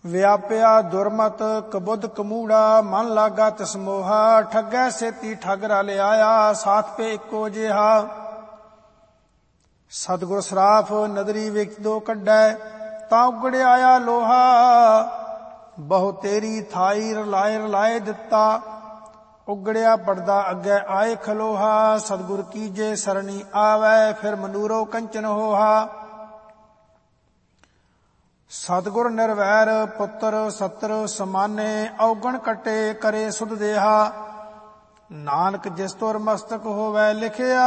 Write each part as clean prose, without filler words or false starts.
व्याप्या दुर्मत कबुद कमूड़ा, मन लागा तिस मोहा। ठगै सेती ठग रल आया, साथ पे इको जिहा। सतगुर सराफ नदरी विच दो कड्डै, तां उगड़ आया लोहा। बहु तेरी थाई रलाए रलाए दिता, उगड़िया पड़दा अग्गै आए खलोहा। सतगुर कीजे सरणी आवै, फिर मनूरो कंचन होहा। सतगुर निर्वैर पुत्र सत्र समाने, औगण कटे करे सुध देहा। नानक जिस तुर मस्तक होवै लिखिया,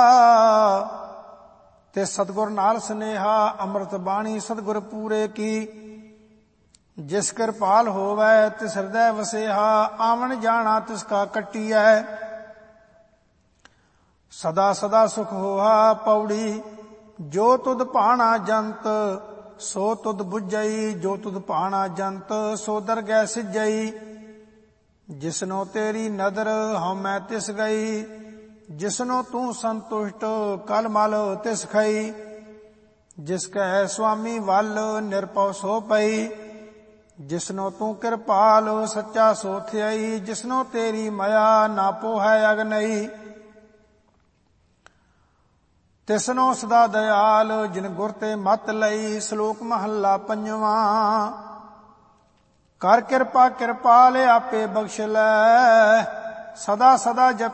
ते सतगुर नाल स्नेहा। अमृत बाणी सतगुर पूरे की, जिस कृपाल होवै तिस हृदय वसेहा। आवन जाना तिसका कटिया, सदा सदा सुख होहा। पौड़ी जो तुद भाना जंत, सो तुद बुझई। जो तुद भाना जंत, सो दरगह सिजई। जिसनो तेरी नदर हमै तिस गई, जिसनो तू संतुष्ट कल मल तिस खई। जिसकै स्वामी वल निरपौ सो पई, जिसनो तू कृपाल सच्चा सो थियई। जिसनो तेरी मया ना पोहै अगनई, तिसनो सदा दयाल जिन गुर ते मत लई। श्लोक महला पंजवा। कर कृपा कृपाल आपे बख्श लै, सदा सदा जप